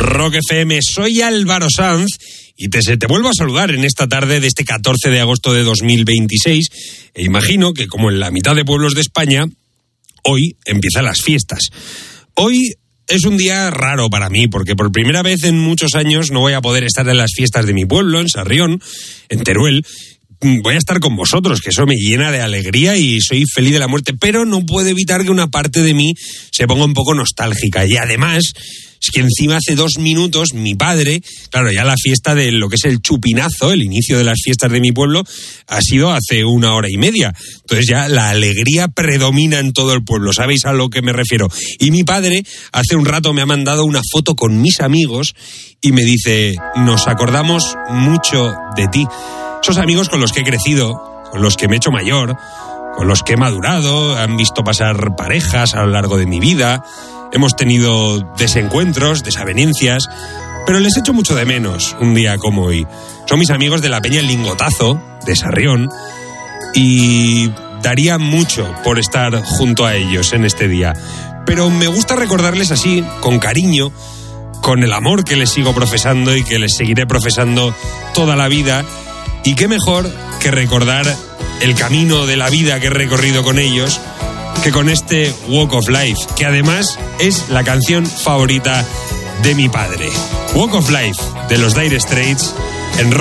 Rock FM, soy Álvaro Sanz y te vuelvo a saludar en esta tarde de este 14 de agosto de 2026. E imagino que, como en la mitad de pueblos de España, hoy empiezan las fiestas. Hoy es un día raro para mí, porque por primera vez en muchos años no voy a poder estar en las fiestas de mi pueblo, en Sarrión, en Teruel. Voy a estar con vosotros, que eso me llena de alegría y soy feliz de la muerte, pero no puedo evitar que una parte de mí se ponga un poco nostálgica. Y además, es que encima hace 2 minutos mi padre, claro, ya la fiesta de lo que es el chupinazo, el inicio de las fiestas de mi pueblo, ha sido hace 1 hora y media. Entonces ya la alegría predomina en todo el pueblo, ¿sabéis a lo que me refiero? Y mi padre hace un rato me ha mandado una foto con mis amigos y me dice: nos acordamos mucho de ti. Esos amigos con los que he crecido, con los que me he hecho mayor, con los que he madurado, han visto pasar parejas a lo largo de mi vida, hemos tenido desencuentros, desavenencias, pero les echo mucho de menos un día como hoy. Son mis amigos de la Peña El Lingotazo, de Sarrión, y daría mucho por estar junto a ellos en este día. Pero me gusta recordarles así, con cariño, con el amor que les sigo profesando y que les seguiré profesando toda la vida. Y qué mejor que recordar el camino de la vida que he recorrido con ellos que con este Walk of Life, que además es la canción favorita de mi padre. Walk of Life, de los Dire Straits, en Rock